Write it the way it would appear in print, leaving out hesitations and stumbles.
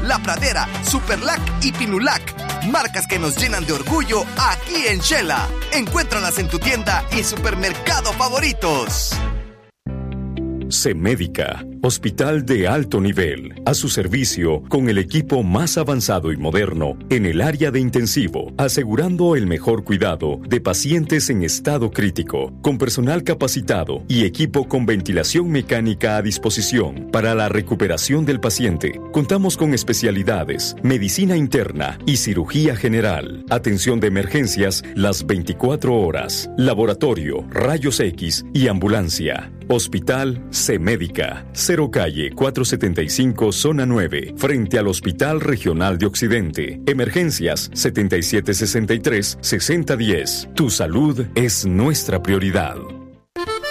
La Pradera, Superlac y Pinulac. Marcas que nos llenan de orgullo aquí en Shela. Encuéntralas en tu tienda y supermercado favoritos. CEMédica, hospital de alto nivel, a su servicio con el equipo más avanzado y moderno en el área de intensivo, asegurando el mejor cuidado de pacientes en estado crítico, con personal capacitado y equipo con ventilación mecánica a disposición para la recuperación del paciente. Contamos con especialidades, medicina interna y cirugía general, atención de emergencias las 24 horas, laboratorio, rayos X y ambulancia. Hospital CEMédica, 0 calle 475, zona 9, frente al Hospital Regional de Occidente. Emergencias 7763-6010. Tu salud es nuestra prioridad.